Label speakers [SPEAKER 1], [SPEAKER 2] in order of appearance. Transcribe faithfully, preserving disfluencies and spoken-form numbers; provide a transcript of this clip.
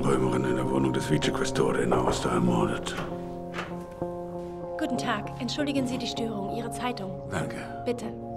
[SPEAKER 1] Räumerin in der Wohnung des Vicequestore in Aosta ermordet.
[SPEAKER 2] Guten Tag. Entschuldigen Sie die Störung. Ihre Zeitung.
[SPEAKER 1] Danke.
[SPEAKER 2] Bitte.